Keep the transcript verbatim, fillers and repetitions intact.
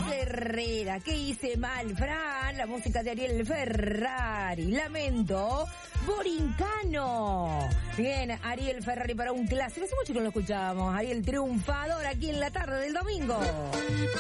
Herrera, ¿qué hice mal, Fran? La música de Ariel Ferrari. Lamento. Borincano. Bien, Ariel Ferrari para un clásico. Hace mucho que no lo escuchábamos. Ariel triunfador aquí en la tarde del domingo.